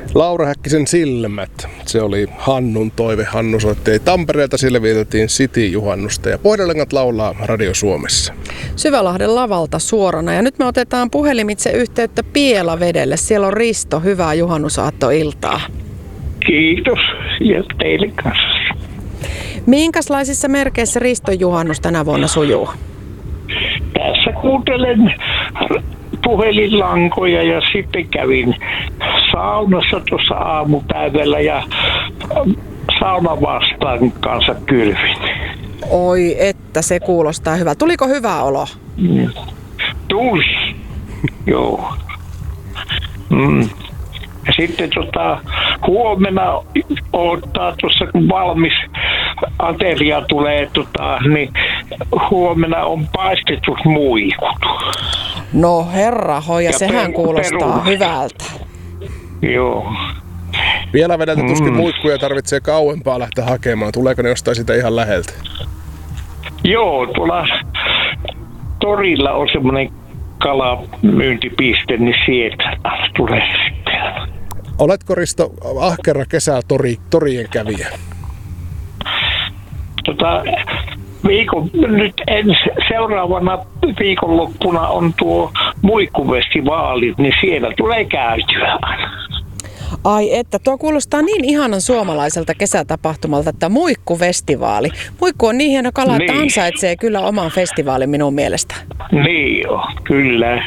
Laura Häkkisen Silmät. Se oli Hannun toive. Hannu soitti Tampereelta, sille vietettiin City-juhannusta ja Pohjolangat laulaa Radio Suomessa. Syvälahden lavalta suorana ja nyt me otetaan puhelimitse yhteyttä Pielavedelle. Siellä on Risto, hyvää juhannusaattoiltaa. Kiitos ja teille kanssa. Minkälaisissa merkeissä Riston juhannus tänä vuonna sujuu? Tässä kuuntelen puhelinlankoja ja sitten kävin saunassa tuossa aamupäivällä ja sauna vastaan kanssa kylvin. Oi, että se kuulostaa hyvä. Tuliko hyvä olo? Tuli, joo. Ja sitten huomenna odottaa tuossa kun valmis ateria tulee, niin huomenna on paistetut muikut. No herra hoja, sehän kuulostaa perunat. hyvältä. Joo. Vielä vedältä tuskin muikkuja tarvitsee kauempaa lähteä hakemaan. Tuleeko ne jostain sitä ihan läheltä? Joo, tuolla torilla on semmoinen kalamyyntipiste, niin sieltä tulee sitten. Oletko Risto ahkera torien kävijä? Nyt seuraavana viikonloppuna on tuo muikkufestivaali, niin siellä tulee käytyä aina. Ai että, tuo kuulostaa niin ihanan suomalaiselta kesätapahtumalta, että muikkufestivaali. Muikku on niin hieno kala, että ansaitsee kyllä oman festivaalin minun mielestä. Niin joo, kyllä.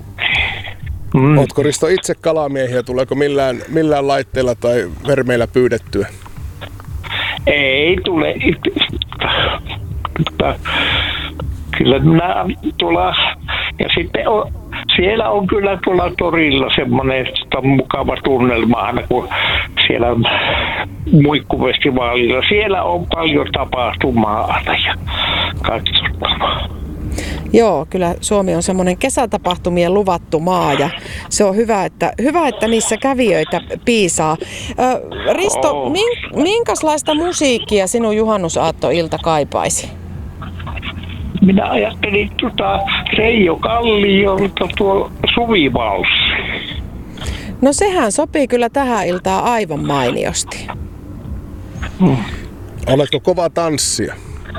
Ootko Risto itse kalamiehiä? Tuleeko millään laitteella tai vermeillä pyydettyä? Ei tule. Kyllä minä tuolla, ja sitten siellä on kyllä tuolla torilla semmoinen mukava tunnelma aina, kun siellä on muikkufestivaalilla. Siellä on paljon tapahtumaa aina ja katsottavaa. Joo, kyllä Suomi on semmoinen kesätapahtumien luvattu maa ja se on hyvä, että niissä kävijöitä piisaa. Risto, minkälaista musiikkia sinun juhannusaattoilta kaipaisi? Minä ajattelin Reijo Kalliolta tuo Suvivalssi. No sehän sopii kyllä tähän iltaan aivan mainiosti. Oletko kova tanssia?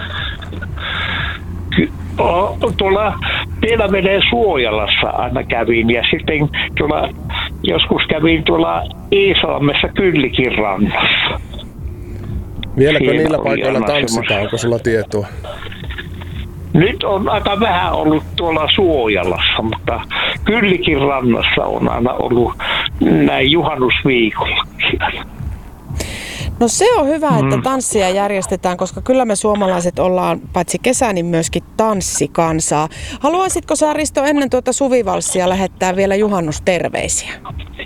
Tuolla Pielaveden Suojalassa aina kävin ja sitten joskus kävin tuolla Iisalmessa Kyllikin rannassa. Vieläkö Siellä niillä oli paikoilla aina tanssitaan? Onko sulla tietoa? Nyt on aika vähän ollut tuolla Suojalassa, mutta Kyllikin rannassa on aina ollut näin juhannusviikollakin. No se on hyvä, että tanssia järjestetään, koska kyllä me suomalaiset ollaan paitsi kesä, niin myöskin tanssikansaa. Haluaisitko sä, Risto, ennen tuota suvivalssia lähettää vielä juhannusterveisiä?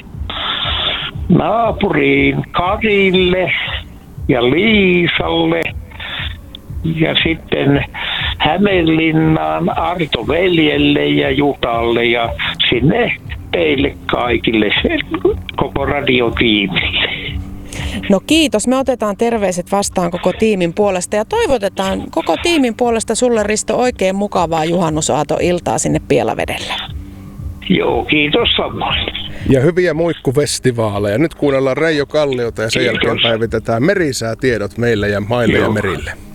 Naapuriin Karille ja Liisalle ja sitten Hämeenlinnaan Arto veljelle ja Jutalle ja sinne teille kaikille, koko radiotiimille. No kiitos, me otetaan terveiset vastaan koko tiimin puolesta ja toivotetaan koko tiimin puolesta sulle, Risto, oikein mukavaa juhannusaaton-iltaa sinne Pielavedelle. Joo, kiitos samoin. Ja hyviä muikkufestivaaleja. Nyt kuunnellaan Reijo Kalliota ja sen jälkeen päivitetään merisäätiedot meille ja maille ja merille.